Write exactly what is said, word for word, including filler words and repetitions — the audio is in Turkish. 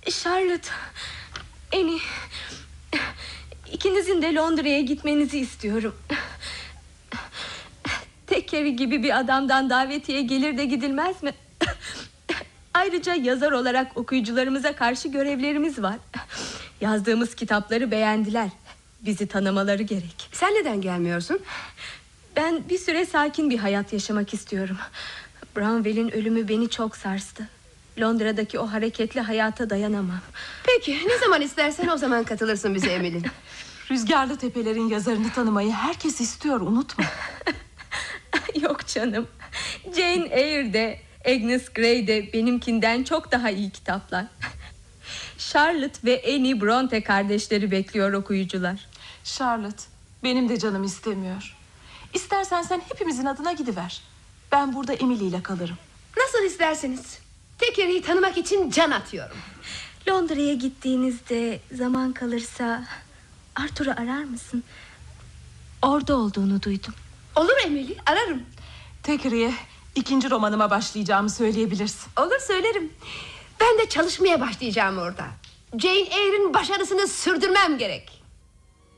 Charlotte, Annie, ikinizin de Londra'ya gitmenizi istiyorum. Thackeray gibi bir adamdan davetiye gelir de gidilmez mi? Ayrıca yazar olarak okuyucularımıza karşı görevlerimiz var. Yazdığımız kitapları beğendiler. Bizi tanımaları gerek. Sen neden gelmiyorsun? Ben bir süre sakin bir hayat yaşamak istiyorum. Branwell'in ölümü beni çok sarstı. Londra'daki o hareketli hayata dayanamam. Peki, ne zaman istersen o zaman katılırsın bize Emily. Rüzgarlı Tepelerin yazarını tanımayı herkes istiyor, unutma. Yok canım. Jane Eyre'de, Agnes Grey'de benimkinden çok daha iyi kitaplar. Charlotte ve Annie Bronte kardeşleri bekliyor okuyucular. Charlotte, benim de canım istemiyor. İstersen sen hepimizin adına gidiver. Ben burada Emily ile kalırım. Nasıl isterseniz. Thackeray'i tanımak için can atıyorum. Londra'ya gittiğinizde zaman kalırsa Arthur'u arar mısın? Orada olduğunu duydum. Olur Emily, ararım. Thackeray'e ikinci romanıma başlayacağımı söyleyebilirsin. Olur, söylerim. Ben de çalışmaya başlayacağım orada. Jane Eyre'in başarısını sürdürmem gerek.